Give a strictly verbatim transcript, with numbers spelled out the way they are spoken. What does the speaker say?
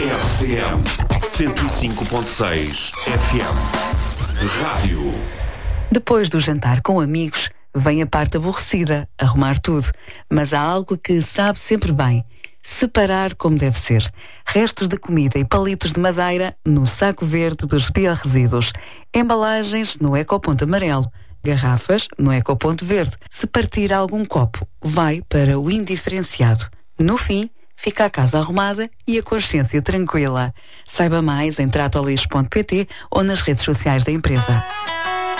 R C M cento e cinco ponto seis F M. Rádio. Depois do jantar com amigos, vem a parte aborrecida, arrumar tudo. Mas há algo que sabe sempre bem: separar como deve ser. Restos de comida e palitos de madeira no saco verde dos biorresíduos. Embalagens no ecoponto amarelo. Garrafas no ecoponto verde. Se partir algum copo, vai para o indiferenciado. No fim, fica a casa arrumada e a consciência tranquila. Saiba mais em tratolis ponto pt ou nas redes sociais da empresa.